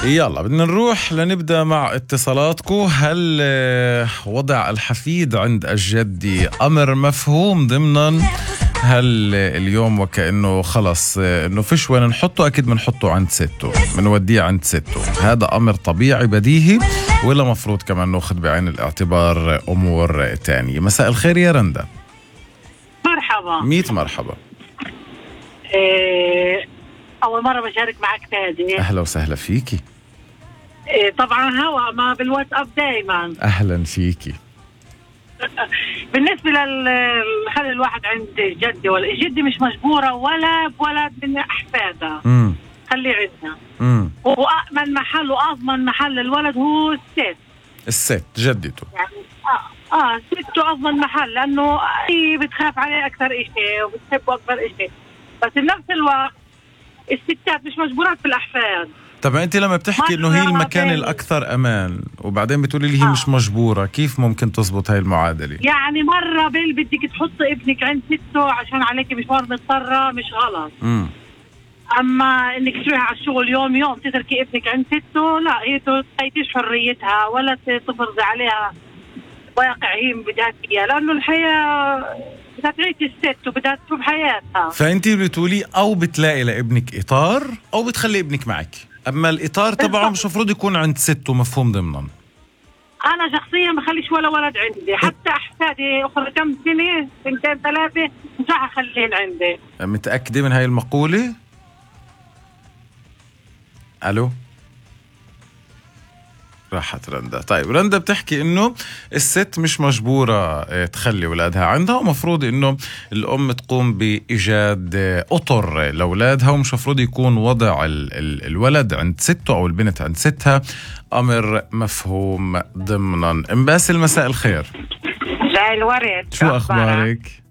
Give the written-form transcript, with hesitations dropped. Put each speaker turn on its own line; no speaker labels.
يلا بدنا نروح لنبدأ مع اتصالاتكم. هل وضع الحفيد عند الجدي أمر مفهوم ضمنا؟ هل اليوم وكأنه خلص انه فيش وين نحطه، اكيد بنحطه عند سته، بنوديه عند سته، هذا امر طبيعي بديهي، ولا مفروض كمان ناخذ بعين الاعتبار امور تانية؟ مساء الخير يا رندا.
مرحبا.
100 مرحبا.
اول مره بشارك معك تادي.
اهلا وسهلا فيكي.
طبعا هوا ما بالواتساب دائما.
اهلا فيكي.
بالنسبه خلي الواحد عند جدي، ولا جدي مش مجبوره ولا بولد من احفادها، خليه عندنا. وأأمن محل وأضمن محل للولد هو
الست جدته
يعني. سته أضمن محل، لأنه هي بتخاف عليه أكثر إشي وبتحبه أكثر إشي، بس بنفس الوقت الستات مش مجبورات بالأحفاد.
طب أنت لما بتحكي إنه هي المكان الأكثر أمان وبعدين بتقولي لي هي مش مجبورة، كيف ممكن تزبط هاي المعادلة؟
يعني مرة بدك تحط ابنك عند سته عشان عليك مشوار مضطرة، مش غلط. أما إنك تروحي على الشغل يوم تتركي ابنك عند سته، لا، هي تقيديش حريتها ولا تفرضي عليها واقع هي بدها فيها، لأنه الحياة بدها تعيش الست وبدها تشوف حياتها.
فأنت بتقولي أو بتلاقي لابنك إطار أو بتخلي ابنك معك، أما الإطار تبعه مش مفروض يكون عند سته، مفهوم ضمنا.
أنا شخصيا ما خليش ولا ولد عندي، حتى أحفادي أخرى كم سنة 2 3 مش راح أخليهن عندي.
متأكدة من هاي المقولة؟ ألو؟ راحت رندا. طيب رندا بتحكي انه الست مش مجبورة تخلي ولادها عندها، ومفروض انه الام تقوم بايجاد اطر لاولادها، ومش مفروض يكون وضع الولد عند سته او البنت عند ستها امر مفهوم ضمنا. باسل مساء الخير.
مساء الورد.
شو اخبارك؟